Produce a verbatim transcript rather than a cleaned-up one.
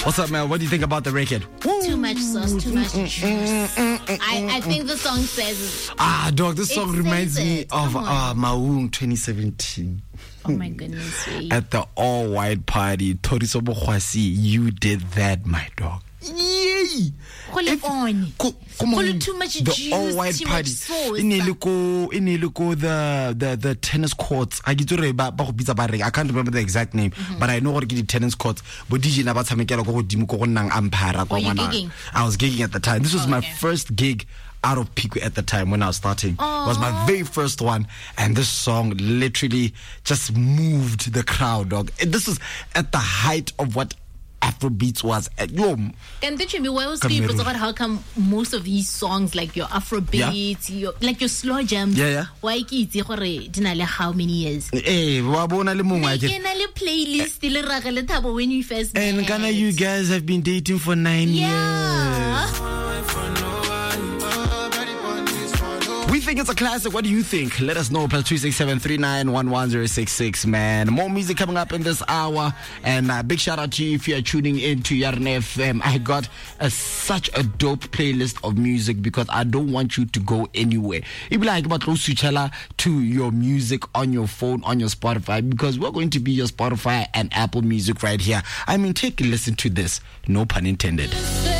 What's up, man? What do you think about the record? Too much sauce, too much juice. I, I think the song says... Ah, dog, this song It reminds says me it. of Come uh, on. Maung twenty seventeen. Oh my goodness. Wait. At the all-white party, Toriso Bokwasi, you did that, my dog. Yay! Hold it on. Co- come Hold on, it too much the juice, all-white too party. much sauce. In Iliko, in Iliko, the the the tennis courts. I get to ba ba go bitsa ba reng. I can't remember the exact name, Mm-hmm. but I know what the tennis courts. But D J na ba tshamekela go godimo go nnang ampara Were kwa you ngwana. gigging? I was gigging at the time. This was Oh, my okay. first gig out of Pico at the time when I was starting. It was my Aw. very first one, and this song literally just moved the crowd, dog. And this was at the height of what Afrobeats was. At, yo, Can you tell me why was Come people here. about how come most of these songs like your Afrobeats, your like your slow jams, Yeah, yeah. why ke itse gore di na le how many years? eh, wa bona le mongwe a Ke ke- na le playlist le rage le thabo when you first And met. Ghana, you guys have been dating for nine Yeah. years. We think it's a classic. What do you think? Let us know. Plus two six seven three nine one one zero six six. Man, more music coming up in this hour. And uh, big shout out to you if you're tuning in to Yarn F M. I got a, such a dope playlist of music because I don't want you to go anywhere. It be like about to your music on your phone, on your Spotify, because we're going to be your Spotify and Apple Music right here. I mean, take a listen to this. No pun intended.